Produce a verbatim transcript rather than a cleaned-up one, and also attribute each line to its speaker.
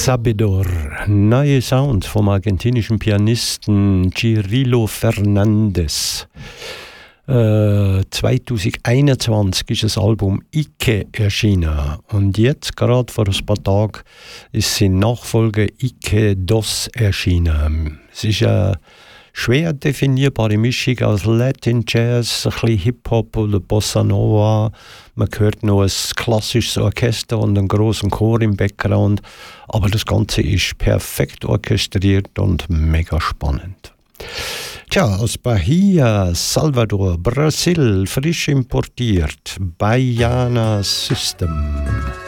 Speaker 1: Sabedor, neue Sounds vom argentinischen Pianisten Cirilo Fernandez. Äh, zwanzig einundzwanzig ist das Album Ike erschienen und jetzt, gerade vor ein paar Tagen, ist sein Nachfolger Ike Dos erschienen. Es ist eine schwer definierbare Mischung aus Latin Jazz, ein bisschen Hip-Hop oder Bossa Nova. Man hört noch ein klassisches Orchester und einen großen Chor im Background, aber das Ganze ist perfekt orchestriert und mega spannend. Tja, aus Bahia, Salvador, Brasil, frisch importiert, Baiana System.